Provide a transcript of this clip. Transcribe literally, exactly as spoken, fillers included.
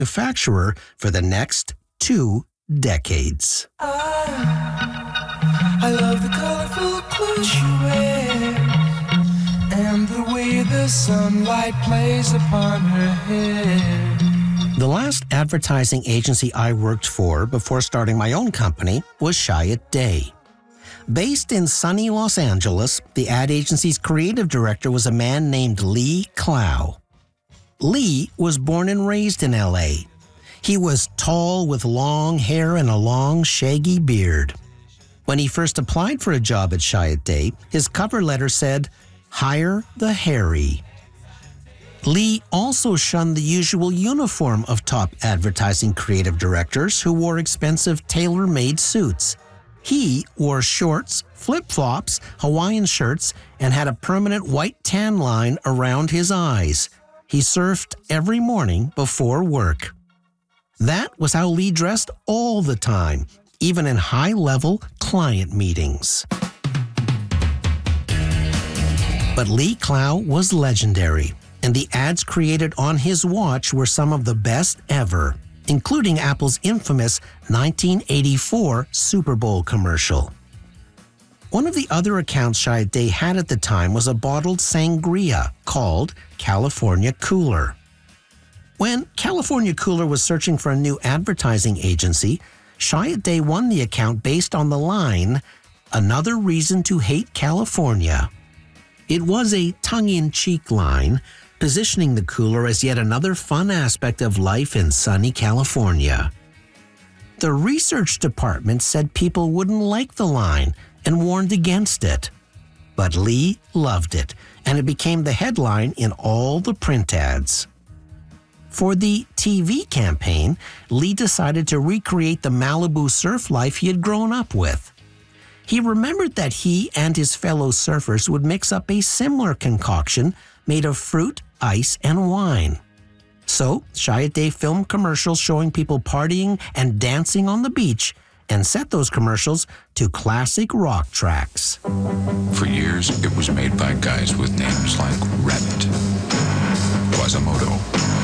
manufacturer for the next two decades. I, I love the colorful clothes she wears and the way the sunlight plays upon her hair. The last advertising agency I worked for before starting my own company was Chiat Day. Based in sunny Los Angeles, the ad agency's creative director was a man named Lee Clow. Lee was born and raised in L A. He was tall with long hair and a long, shaggy beard. When he first applied for a job at Chiat Day, his cover letter said, "Hire the hairy." Lee also shunned the usual uniform of top advertising creative directors who wore expensive tailor-made suits. He wore shorts, flip-flops, Hawaiian shirts, and had a permanent white tan line around his eyes. He surfed every morning before work. That was how Lee dressed all the time, even in high-level client meetings. But Lee Clow was legendary, and the ads created on his watch were some of the best ever, including Apple's infamous nineteen eighty-four Super Bowl commercial. One of the other accounts Chiat Day had at the time was a bottled sangria called California Cooler. When California Cooler was searching for a new advertising agency, Chiat Day won the account based on the line, "Another reason to hate California." It was a tongue-in-cheek line, positioning the cooler as yet another fun aspect of life in sunny California. The research department said people wouldn't like the line and warned against it. But Lee loved it, and it became the headline in all the print ads. For the T V campaign, Lee decided to recreate the Malibu surf life he had grown up with. He remembered that he and his fellow surfers would mix up a similar concoction made of fruit, ice, and wine. So, Chiat Day filmed commercials showing people partying and dancing on the beach and set those commercials to classic rock tracks. For years, it was made by guys with names like Rabbit, Quasimodo,